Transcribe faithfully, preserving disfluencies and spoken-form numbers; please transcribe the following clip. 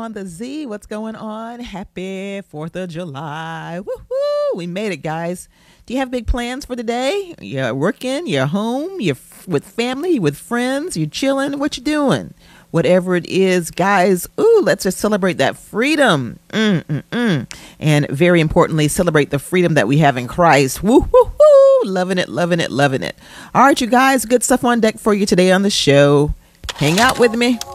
on the Z. What's going on? Happy fourth of July. Woohoo! We made it, guys. Do you have big plans for today? You're working, you're home, you're f- with family, with friends, you're chilling. What you doing? Whatever it is, guys, ooh, let's just celebrate that freedom. Mm, mm, mm. And very importantly, celebrate the freedom that we have in Christ. Woo, woo, woo. Loving it, loving it, loving it. All right, you guys, good stuff on deck for you today on the show. Hang out with me.